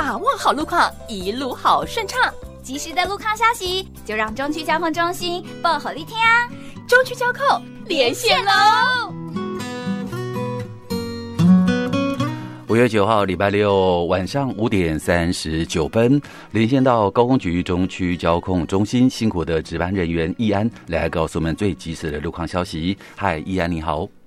把握好路况，一路好顺畅。 及时的路况消息，就让中区交通中心报给你听啊！ 中区交控连线喽 ！5月9号礼拜六晚上5点39分，连线到高工局中区交控中心，辛苦的值班人员易安来告诉我们最及时的路况消息。嗨，易安你好。